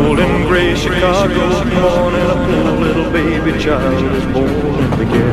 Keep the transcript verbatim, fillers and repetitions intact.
cold and gray Chicago morning, a poor little baby child is born in the ghetto.